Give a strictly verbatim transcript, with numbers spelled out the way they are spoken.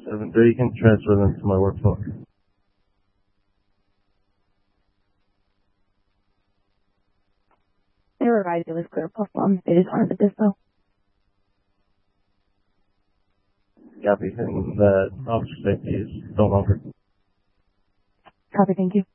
seven three, you can transfer them to my work phone. They were right, it was clear plus one. They just wanted the dispo. Copy, and that officer safety is no longer. Copy, thank you.